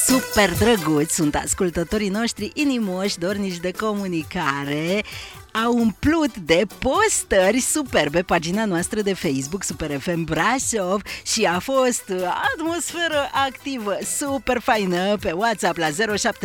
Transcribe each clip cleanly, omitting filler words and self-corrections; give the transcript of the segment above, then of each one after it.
super drăguți sunt ascultătorii noștri inimoși, dornici de comunicare. Au umplut de postări superbe pagina noastră de Facebook Super FM Brașov și a fost atmosferă activă super faină pe WhatsApp la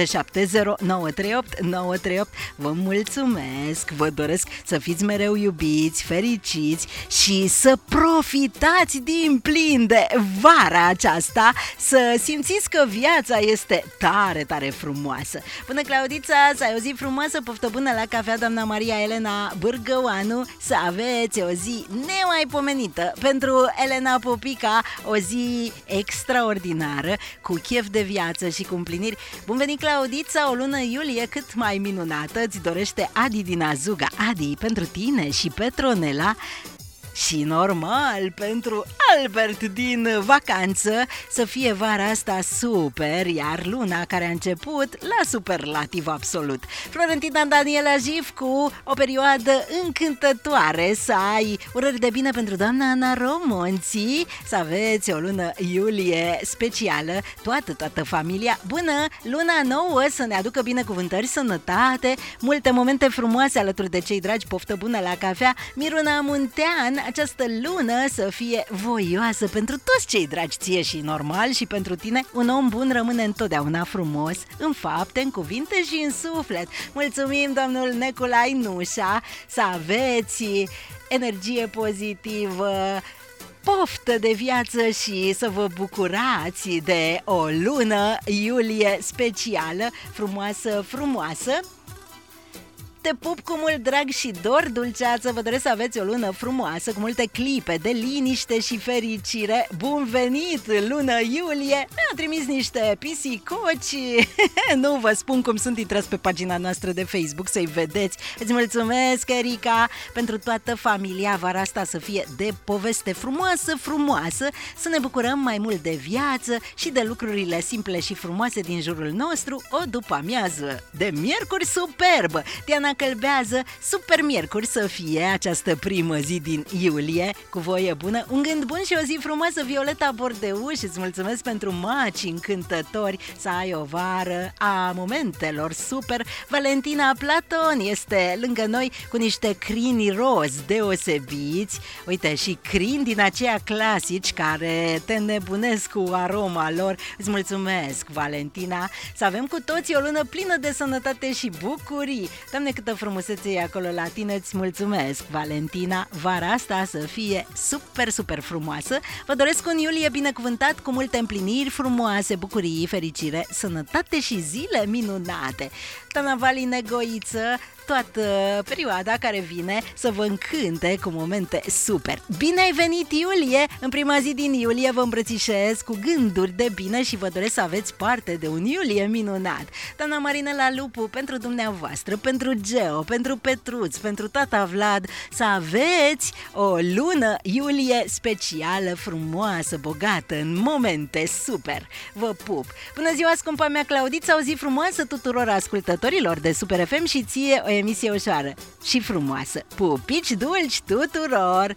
0770938938. Vă mulțumesc, vă doresc să fiți mereu iubiți, fericiți și să profitați din plin de vara aceasta, să simțiți că viața este tare, tare frumoasă. Bună, Claudița, să ai o zi frumoasă, poftă bună la cafea, doamna Maria Elena Bârgăoanu, să aveți o zi nemaipomenită. Pentru Elena Popica, o zi extraordinară, cu chef de viață și cu împliniri. Bun venit, Claudița, o lună iulie cât mai minunată îți dorește Adi din Azuga. Adi, pentru tine și Petronela. Și normal, pentru Albert din vacanță, să fie vara asta super, iar luna care a început la superlativ absolut. Florentina Daniela Jivcu, o perioadă încântătoare, să ai urări de bine pentru doamna Ana Romonții, să aveți o lună iulie specială, toată familia. Bună, luna nouă să ne aducă binecuvântări, sănătate, multe momente frumoase alături de cei dragi, poftă bună la cafea. Miruna Muntean, această lună să fie voioasă pentru toți cei dragi ție și normal și pentru tine. Un om bun rămâne întotdeauna frumos, în fapte, în cuvinte și în suflet. Mulțumim, domnul Neculai Nușa, să aveți energie pozitivă, poftă de viață și să vă bucurați de o lună iulie specială, frumoasă. Te pup cu mult drag și dor, dulceață, vă doresc să aveți o lună frumoasă, cu multe clipe de liniște și fericire. Bun venit, lună iulie! Mi-a trimis niște pisicoci, nu vă spun cum sunt, intrați pe pagina noastră de Facebook să-i vedeți. Îți mulțumesc, Erica, pentru toată familia, vara asta să fie de poveste frumoasă, să ne bucurăm mai mult de viață și de lucrurile simple și frumoase din jurul nostru, o după-amiază de miercuri superbă. Diana Călbează, super miercuri să fie această primă zi din iulie, cu voie bună, un gând bun și o zi frumoasă. Violeta Bordeuș, îți mulțumesc pentru maci încântători, să ai o vară a momentelor super. Valentina Platon este lângă noi cu niște crini roz deosebiți, uite, și crini din aceia clasici care te nebunesc cu aroma lor. Îți mulțumesc, Valentina, să avem cu toții o lună plină de sănătate și bucurii. Doamne, câtă frumusețe e acolo la tine, îți mulțumesc, Valentina, vara asta să fie super frumoasă. Vă doresc un iulie binecuvântat cu multe împliniri frumoase, bucurii, fericire, sănătate și zile minunate. Doamna Vali Negoiță, toată perioada care vine să vă încânte cu momente super. Bine ai venit, Iulie! În prima zi din iulie vă îmbrățișez cu gânduri de bine și vă doresc să aveți parte de un iulie minunat. Doamna Marinela Lupu, pentru dumneavoastră, pentru Geo, pentru Petruț, pentru tata Vlad, să aveți o lună iulie specială, frumoasă, bogată în momente super. Vă pup! Bună ziua, scumpa mea Claudița, o zi frumoasă tuturor ascultătorilor de Super FM și ție o emisie ușoară și frumoasă. Pupici dulci tuturor!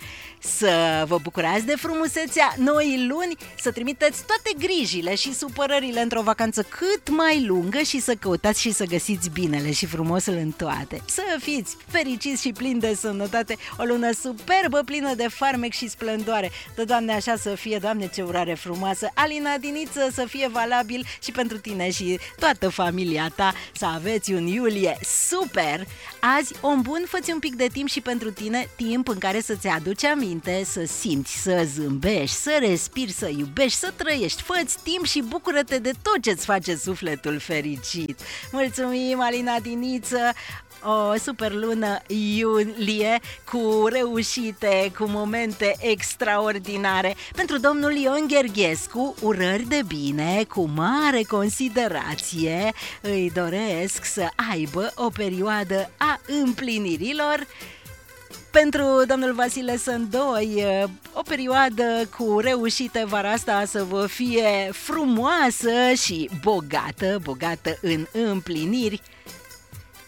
Să vă bucurați de frumusețea noii luni, să trimiteți toate grijile și supărările într-o vacanță cât mai lungă și să căutați și să găsiți binele și frumosul în toate. Să fiți fericiți și plini de sănătate, o lună superbă, plină de farmec și splendoare. Dă, Doamne, așa să fie, Doamne, ce urare frumoasă. Alina Diniță, să fie valabil și pentru tine și toată familia ta, să aveți un iulie super. Azi, om bun, fă-ți un pic de timp și pentru tine, timp în care să-ți aduci aminte, să simți, să zâmbești, să respiri, să iubești, să trăiești. Fă-ți timp și bucură-te de tot ce-ți face sufletul fericit. Mulțumim, Alina Diniță! O super lună iulie cu reușite, cu momente extraordinare. Pentru domnul Ion Gherghescu, urări de bine, cu mare considerație. Îi doresc să aibă o perioadă a împlinirilor. Pentru domnul Vasile Sândoi, o perioadă cu reușite vara asta să vă fie frumoasă și bogată în împliniri.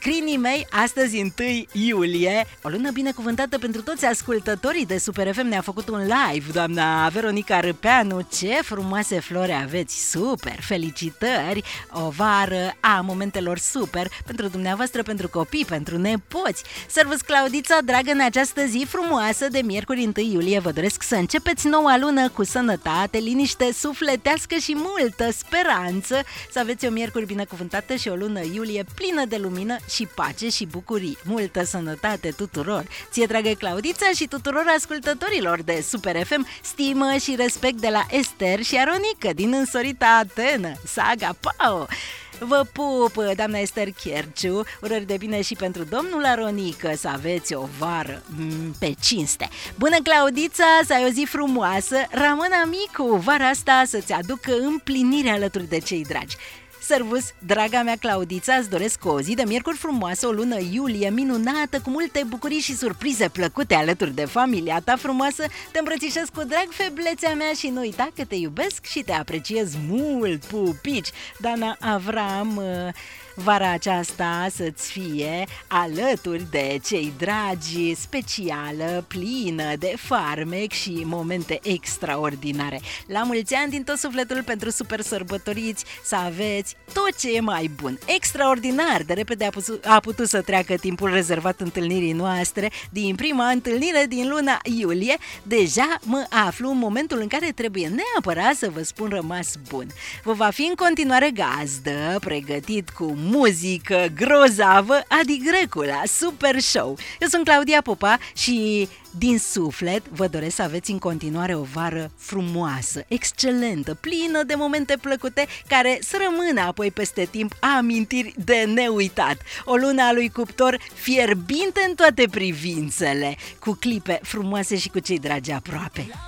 scrinii mei, astăzi 1 iulie, o lună binecuvântată pentru toți ascultătorii de Super FM. Ne-a făcut un live doamna Veronica Râpeanu. Ce frumoase flori aveți, super, felicitări, o vară a momentelor super pentru dumneavoastră, pentru copii, pentru nepoți. Servus Claudița, dragă, în această zi frumoasă de miercuri 1 iulie vă doresc să începeți noua lună cu sănătate, liniște sufletească și multă speranță, să aveți o miercuri binecuvântată și o lună iulie plină de lumină și pace și bucurii. Multă sănătate tuturor! Ție, dragă Claudița, și tuturor ascultătorilor de Super FM, stimă și respect de la Ester și Aronica din însorita Atenă, Saga Pau! Vă pup, doamna Ester Cherciu, urări de bine și pentru domnul Aronică, să aveți o vară pe cinste. Bună, Claudița, să ai o zi frumoasă, rămână amicu, vara asta să-ți aducă împlinire alături de cei dragi. Servus, draga mea Claudița, îți doresc o zi de miercuri frumoasă, o lună iulie minunată, cu multe bucurii și surprize plăcute alături de familia ta frumoasă. Te îmbrățișez cu drag, feblețea mea, și nu uita că te iubesc și te apreciez mult, pupici. Dana Avram, vara aceasta să-ți fie alături de cei dragi, specială, plină de farmec și momente extraordinare. La mulți ani din tot sufletul pentru super sărbătoriți, să aveți tot ce e mai bun. Extraordinar de repede a putut să treacă timpul rezervat întâlnirii noastre. Din prima întâlnire din luna iulie, deja mă aflu în momentul în care trebuie neapărat să vă spun rămas bun. Vă va fi în continuare gazdă, pregătit cu muzică grozavă, Adi Grecu la Super Show. Eu sunt Claudia Popa și din suflet vă doresc să aveți în continuare o vară frumoasă, excelentă, plină de momente plăcute, care să rămână apoi peste timp amintiri de neuitat. O lună a lui Cuptor fierbinte în toate privințele, cu clipe frumoase și cu cei dragi aproape.